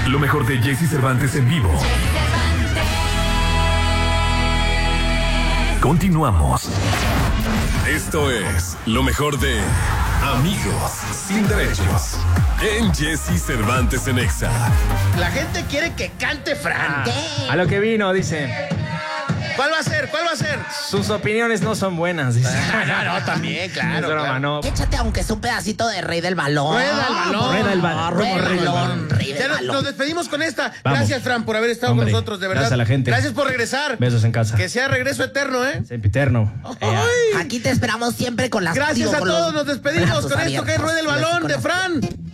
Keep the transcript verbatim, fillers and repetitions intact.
Lo mejor de Jesse Cervantes en vivo. Continuamos. Esto es lo mejor de Amigos sin Derechos en Jesse Cervantes en Exa. La gente quiere que cante Fran. Ah, a lo que vino, dice. ¿Cuál va a ser? ¿Cuál va a ser? Sus opiniones no son buenas, dice. No, no, también, claro. Es broma, claro. no. Échate aunque sea un pedacito de Rey del Balón. Rueda el balón. Rueda el balón. Rey del Rey del Balón. balón. Rey del Ya nos, Balón. nos despedimos con esta. Vamos. Gracias, Fran, por haber estado Hombre, con nosotros, de verdad. gracias a la gente. Gracias por regresar. Besos en casa. Que sea regreso eterno, ¿eh? Sempiterno. Ay. Aquí te esperamos siempre con las Gracias digo, a con los todos. Nos despedimos brazos con esto que es abiertos. Rueda el Y así Balón con de las- Fran.